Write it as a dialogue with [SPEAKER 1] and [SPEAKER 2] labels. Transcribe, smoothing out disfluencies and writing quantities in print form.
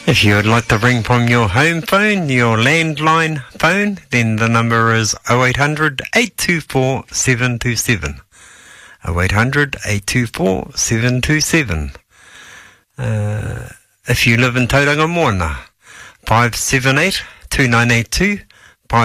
[SPEAKER 1] If you would like to ring from your home phone, your landline phone, then the number is 0800 824 727. 0800 824 727. If you live in Tauranga Moana, 578 2982.